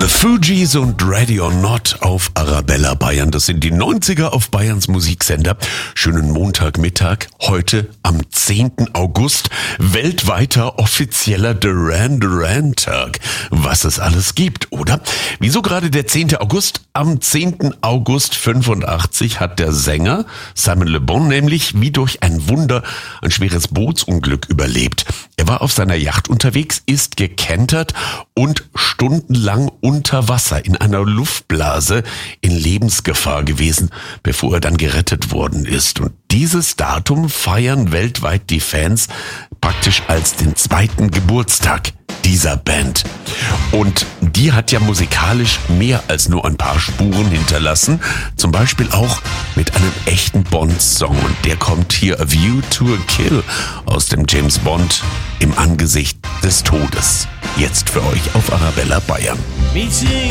The Fugees und Ready or Not auf Arabella Bayern. Das sind die 90er auf Bayerns Musiksender. Schönen Montagmittag. Heute am 10. August. Weltweiter offizieller Duran Duran Tag. Was es alles gibt, oder? Wieso gerade der 10. August? Am 10. August 85 hat der Sänger Simon Le Bon nämlich wie durch ein Wunder ein schweres Bootsunglück überlebt. Er war auf seiner Yacht unterwegs, ist gekentert und stundenlang unter Wasser in einer Luftblase in Lebensgefahr gewesen, bevor er dann gerettet worden ist. Und dieses Datum feiern weltweit die Fans praktisch als den 2. Geburtstag dieser Band. Und die hat ja musikalisch mehr als nur ein paar Spuren hinterlassen. Zum Beispiel auch mit einem echten Bond-Song. Und der kommt hier, A View to a Kill, aus dem James Bond Im Angesicht des Todes. Jetzt für euch auf Arabella Bayern. Meeting